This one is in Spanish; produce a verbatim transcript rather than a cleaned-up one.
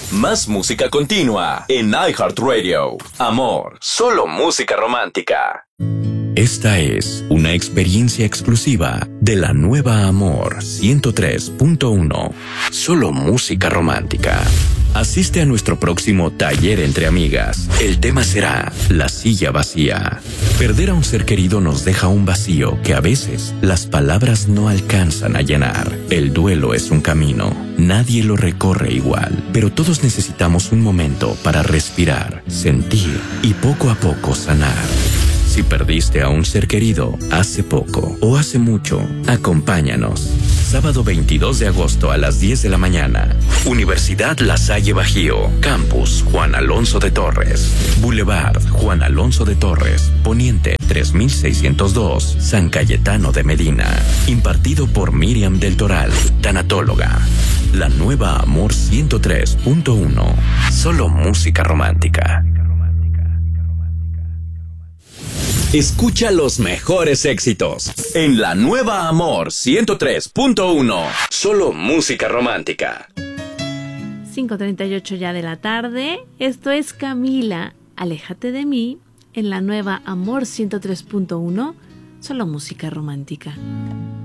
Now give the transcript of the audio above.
Más música continua en iHeartRadio. Amor, solo música romántica. Esta es una experiencia exclusiva de la nueva Amor ciento tres punto uno. Solo música romántica. Asiste a nuestro próximo taller entre amigas. El tema será la silla vacía. Perder a un ser querido nos deja un vacío que a veces las palabras no alcanzan a llenar. El duelo es un camino. Nadie lo recorre igual, pero todos necesitamos un momento para respirar, sentir y poco a poco sanar. Si perdiste a un ser querido hace poco o hace mucho, acompáñanos. Sábado veintidós de agosto a las diez de la mañana. Universidad La Salle Bajío. Campus Juan Alonso de Torres. Boulevard Juan Alonso de Torres. Poniente tres mil seiscientos dos. San Cayetano de Medina. Impartido por Miriam del Toral, tanatóloga. La nueva Amor ciento tres punto uno. Solo música romántica. Escucha los mejores éxitos en la nueva Amor ciento tres punto uno. Solo música romántica. cinco treinta y ocho ya de la tarde. Esto es Camila, Aléjate de mí, en la nueva Amor ciento tres punto uno. Solo música romántica.